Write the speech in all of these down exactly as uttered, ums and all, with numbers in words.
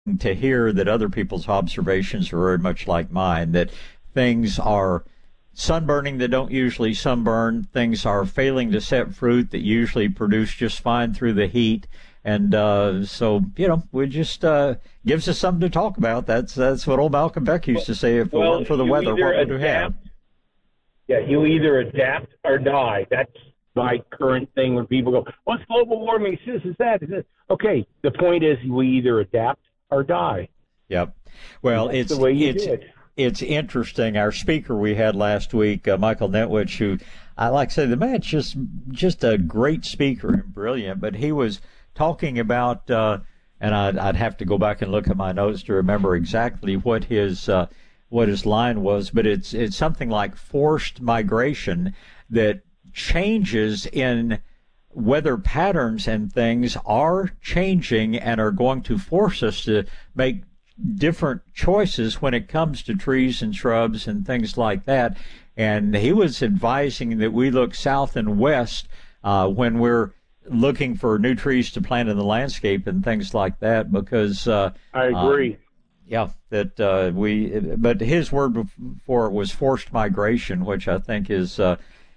to hear that other people's observations are very much like mine, that things are sunburning that don't usually sunburn, things are failing to set fruit that usually produce just fine through the heat. And uh, so, you know, we just uh, gives us something to talk about. That's that's what old Malcolm Beck used to say, if it well, weren't for the weather, what would we have? Yeah, you either adapt or die. That's my current thing when people go, what's global warming? This is that. Is this. Okay, the point is we either adapt or die. Yep. Well, That's it's the way you it's do it. It's interesting. Our speaker we had last week, uh, Michael Netwich, who I like to say the man's just just a great speaker and brilliant, but he was talking about, uh, and I'd, I'd have to go back and look at my notes to remember exactly what his uh, what his line was, but it's it's something like forced migration, that changes in weather patterns and things are changing and are going to force us to make different choices when it comes to trees and shrubs and things like that. And he was advising that we look south and west uh, when we're looking for new trees to plant in the landscape and things like that, because uh, I agree. Uh, yeah, that uh, we. But his word for it was forced migration, which I think is uh,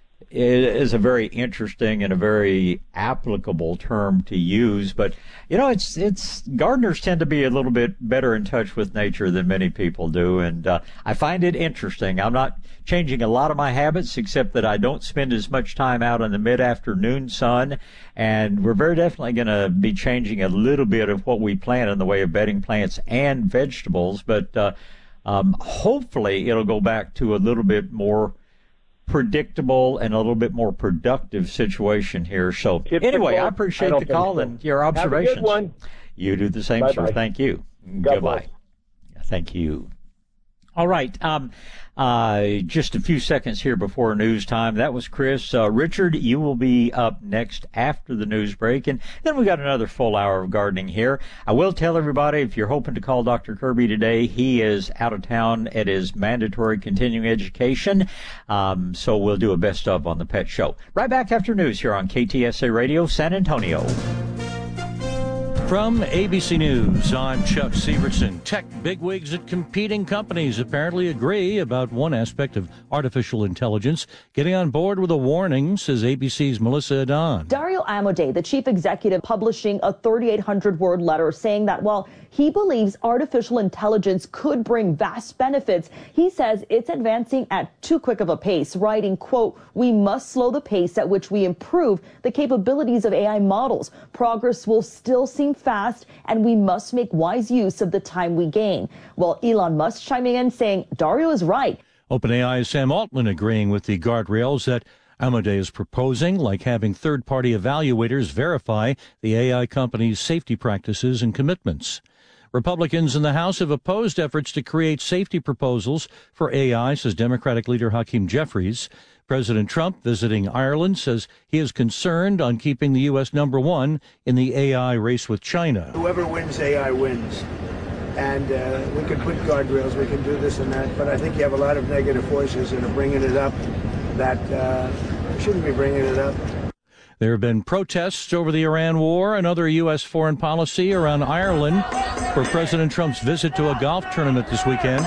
is a very interesting and a very applicable term to use. But you know, it's it's gardeners tend to be a little bit better in touch with nature than many people do, and uh, I find it interesting. I'm not changing a lot of my habits, except that I don't spend as much time out in the mid-afternoon sun, and we're very definitely going to be changing a little bit of what we plant in the way of bedding plants and vegetables, but uh, um, hopefully it'll go back to a little bit more predictable and a little bit more productive situation here. So Typical, anyway, I appreciate I the call so. and your observations. Have a good one. You do the same, Bye-bye. sir. Thank you. God Goodbye. bless. Thank you. All right. Um, uh, just a few seconds here before news time. That was Chris. Uh, Richard, you will be up next after the news break. And then we got another full hour of gardening here. I will tell everybody, if you're hoping to call Doctor Kirby today, he is out of town at his mandatory continuing education. Um, so we'll do a best of on the Pet Show. Right back after news here on K T S A Radio San Antonio. From A B C News, I'm Chuck Severson. Tech bigwigs at competing companies apparently agree about one aspect of artificial intelligence. Getting on board with a warning, says A B C's Melissa Adon. Dario Amodei, the chief executive, publishing a thirty-eight hundred word letter saying that while he believes artificial intelligence could bring vast benefits, he says it's advancing at too quick of a pace, writing, quote, "We must slow the pace at which we improve the capabilities of A I models. Progress will still seem fast, and we must make wise use of the time we gain." Well, Elon Musk chiming in saying Dario is right. OpenAI's Sam Altman agreeing with the guardrails that Amodei is proposing, like having third-party evaluators verify the A I company's safety practices and commitments. Republicans in the House have opposed efforts to create safety proposals for A I, says Democratic leader Hakeem Jeffries. President Trump, visiting Ireland, says he is concerned on keeping the U S number one in the A I race with China. Whoever wins, A I wins. And uh, we can put guardrails, we can do this and that, but I think you have a lot of negative forces that are bringing it up that uh, shouldn't be bringing it up. There have been protests over the Iran war and other U S foreign policy around Ireland for President Trump's visit to a golf tournament this weekend.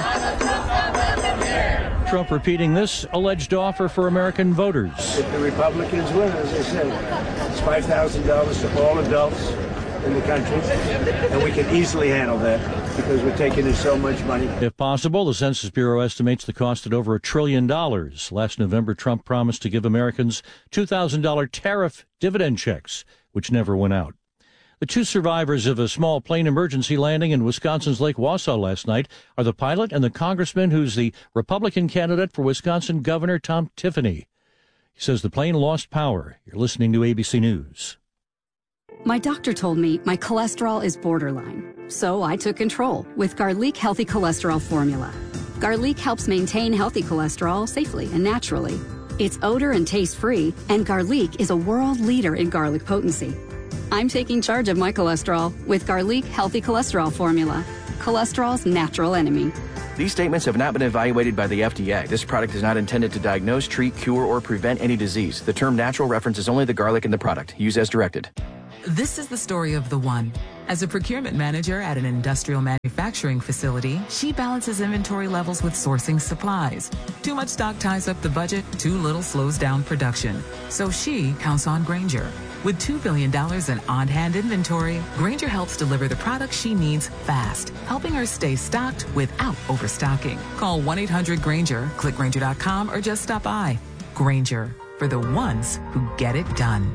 Trump repeating this alleged offer for American voters. If the Republicans win, as I said, it's five thousand dollars to all adults in the country, and we can easily handle that because we're taking in so much money. If possible, the Census Bureau estimates the cost at over a trillion dollars. Last November, Trump promised to give Americans two thousand dollars tariff dividend checks, which never went out. The two survivors of a small plane emergency landing in Wisconsin's Lake Wausau last night are the pilot and the congressman who's the Republican candidate for Wisconsin Governor, Tom Tiffany. He says the plane lost power. You're listening to A B C News. My doctor told me my cholesterol is borderline, so I took control with Garlic Healthy Cholesterol Formula. Garlic helps maintain healthy cholesterol safely and naturally. It's odor and taste-free, and Garlic is a world leader in garlic potency. I'm taking charge of my cholesterol with Garlic Healthy Cholesterol Formula, cholesterol's natural enemy. These statements have not been evaluated by the F D A. This product is not intended to diagnose, treat, cure, or prevent any disease. The term natural references only the garlic in the product. Use as directed. This is the story of the one. As a procurement manager at an industrial manufacturing facility, she balances inventory levels with sourcing supplies. Too much stock ties up the budget, too little slows down production. So she counts on Grainger. With two billion dollars in on-hand inventory, Grainger helps deliver the products she needs fast, helping her stay stocked without overstocking. Call one eight hundred Grainger, click Grainger dot com, or just stop by. Grainger, for the ones who get it done.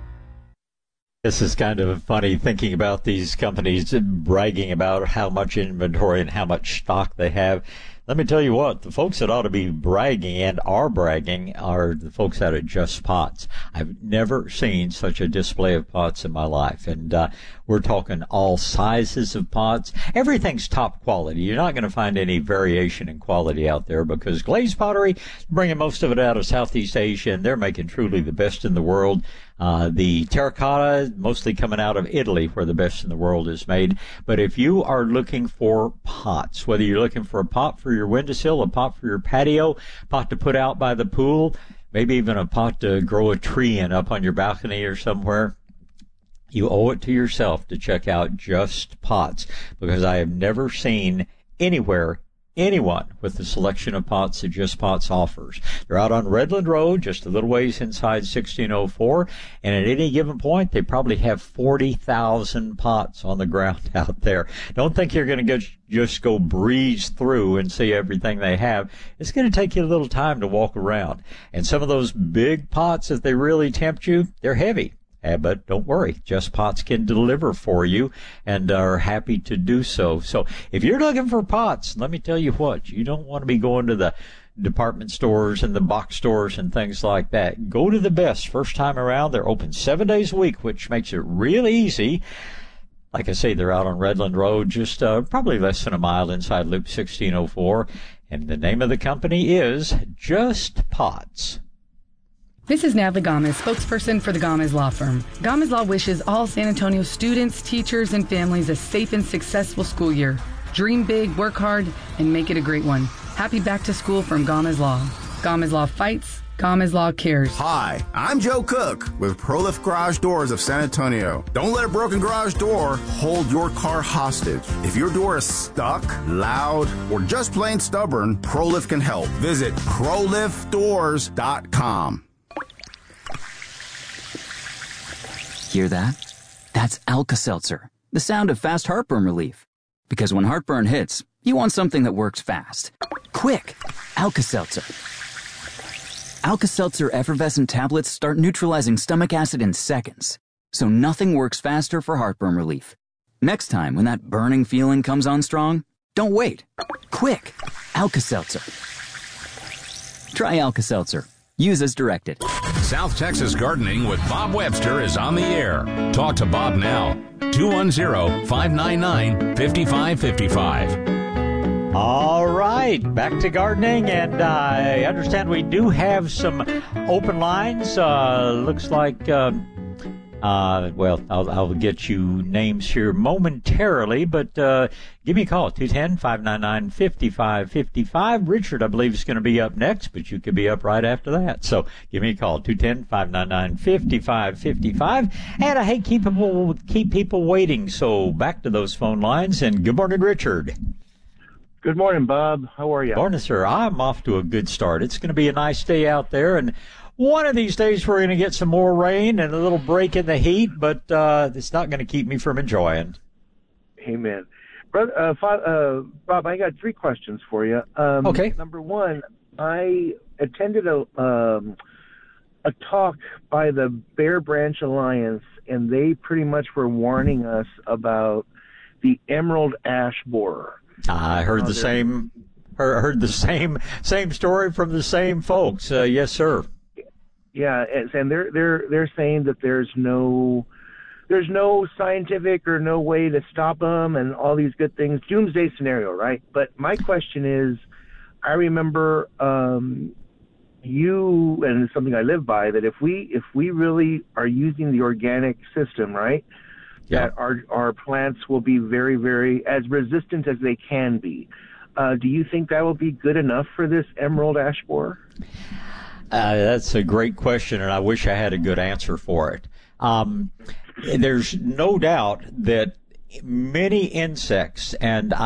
This is kind of funny thinking about these companies bragging about how much inventory and how much stock they have. Let me tell you what, the folks that ought to be bragging and are bragging are the folks out at Just Pots. I've never seen such a display of pots in my life. And uh, we're talking all sizes of pots. Everything's top quality. You're not going to find any variation in quality out there because Glazed Pottery, bringing most of it out of Southeast Asia, and they're making truly the best in the world. Uh, the terracotta, mostly coming out of Italy, where the best in the world is made. But if you are looking for pots, whether you're looking for a pot for your windowsill, a pot for your patio, pot to put out by the pool, maybe even a pot to grow a tree in up on your balcony or somewhere, you owe it to yourself to check out Just Pots, because I have never seen anywhere anyone with the selection of pots that Just Pots offers. They're out on Redland Road, just a little ways inside sixteen oh four, and at any given point, they probably have forty thousand pots on the ground out there. Don't think you're going to just go breeze through and see everything they have. It's going to take you a little time to walk around. And some of those big pots, if they really tempt you, they're heavy. Uh, but don't worry, Just Pots can deliver for you and are happy to do so. So if you're looking for pots, let me tell you what, you don't want to be going to the department stores and the box stores and things like that. Go to the best first time around. They're open seven days a week, which makes it real easy. Like I say, they're out on Redland Road, just uh, probably less than a mile inside Loop sixteen oh four. And the name of the company is Just Pots. This is Natalie Gomez, spokesperson for the Gomez Law Firm. Gomez Law wishes all San Antonio students, teachers, and families a safe and successful school year. Dream big, work hard, and make it a great one. Happy back to school from Gomez Law. Gomez Law fights, Gomez Law cares. Hi, I'm Joe Cook with ProLift Garage Doors of San Antonio. Don't let a broken garage door hold your car hostage. If your door is stuck, loud, or just plain stubborn, ProLift can help. Visit pro lift doors dot com. Hear that? That's Alka-Seltzer, the sound of fast heartburn relief. Because when heartburn hits, you want something that works fast. Quick! Alka-Seltzer. Alka-Seltzer effervescent tablets start neutralizing stomach acid in seconds, so nothing works faster for heartburn relief. Next time when that burning feeling comes on strong, don't wait. Quick! Alka-Seltzer. Try Alka-Seltzer. Use as directed. South Texas Gardening with Bob Webster is on the air. Talk to Bob now. two one zero, five nine nine, five five five five. All right, back to gardening, and uh, I understand we do have some open lines. Uh, looks like, uh, uh, well, I'll, I'll get you names here momentarily, but uh, give me a call, two one zero, five nine nine, five five five five. Richard, I believe, is going to be up next, but you could be up right after that. So give me a call, two one zero, five nine nine, five five five five. And I hate keep people, keep people waiting, so back to those phone lines. And good morning, Richard. Good morning, Bob. How are you? Morning, sir. I'm off to a good start. It's going to be a nice day out there, and one of these days we're going to get some more rain and a little break in the heat, but uh, it's not going to keep me from enjoying. Amen. Brother, uh, fa- uh, Bob, I got three questions for you. Um, okay. Number one, I attended a um, a talk by the Bear Branch Alliance, and they pretty much were warning us about the emerald ash borer. I heard uh, the same. Heard the same same story from the same folks. Uh, yes, sir. Yeah, and they're they're they're saying that there's no there's no scientific or no way to stop them and all these good things. Doomsday scenario, right? But my question is, I remember um, you, and it's something I live by, that if we if we really are using the organic system, right, yeah. that our our plants will be very, very as resistant as they can be. Uh, do you think that will be good enough for this emerald ash borer? Uh, that's a great question, and I wish I had a good answer for it. Um, there's no doubt that many insects, and